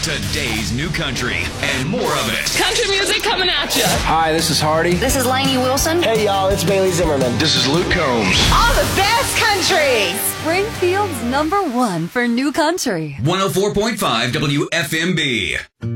Today's new country and more of it. Country music coming at you. Hi, this is Hardy. This is Lainey Wilson. Hey, y'all, it's Bailey Zimmerman. This is Luke Combs. All the best country. Springfield's #1 for new country. 104.5 WFMB.